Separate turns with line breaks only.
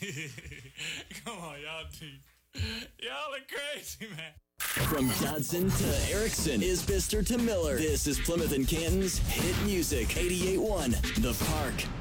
Come on, y'all are crazy, man.
From Dodson to Erickson, Isbister to Miller, this is Plymouth and Canton's hit music. 88.1 The Park.